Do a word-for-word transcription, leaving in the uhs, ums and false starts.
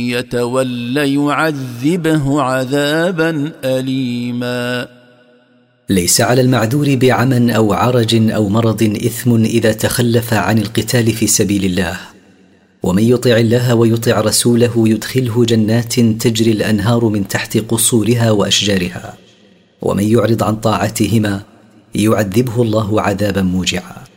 يتولى يعذبه عذابا أليما. ليس على المعذور بعمى أو عرج أو مرض إثم إذا تخلف عن القتال في سبيل الله، ومن يطع الله ويطع رسوله يدخله جنات تجري الأنهار من تحت قصورها وأشجارها، ومن يعرض عن طاعتهما يعذبه الله عذابا موجعا.